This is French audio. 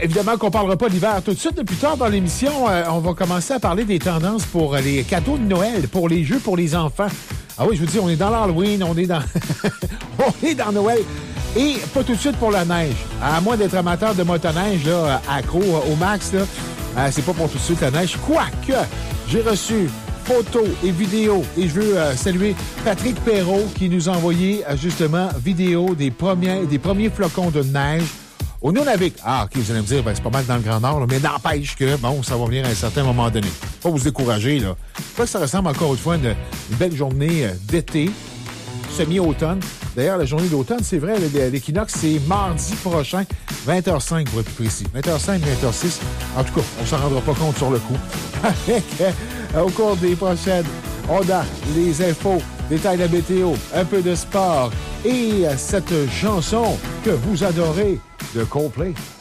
évidemment qu'on ne parlera pas d'hiver tout de suite. Plus tard dans l'émission, on va commencer à parler des tendances pour les cadeaux de Noël, pour les jeux pour les enfants. Ah oui, je vous dis, on est dans l'Halloween, on est dans on est dans Noël. Et pas tout de suite pour la neige. À moins d'être amateur de motoneige, là, accro au max, là, c'est pas pour tout de suite la neige. Quoique, j'ai reçu photos et vidéos. Et je veux saluer Patrick Perrault qui nous a envoyé justement vidéo des premiers flocons de neige au Nunavik. Ah, OK, vous allez me dire, ben, c'est pas mal dans le Grand Nord, là, mais n'empêche que, bon, ça va venir à un certain moment donné. Faut pas vous décourager, là. Je crois que ça ressemble encore une fois à une belle journée d'été, semi-automne. D'ailleurs, la journée d'automne, c'est vrai, l'équinoxe, c'est mardi prochain, 20h05 pour être plus précis. 20h05, 20h06. En tout cas, on s'en rendra pas compte sur le coup. Avec, au cours des prochaines, on a les infos, détails de la météo, un peu de sport et cette chanson que vous adorez de Coldplay.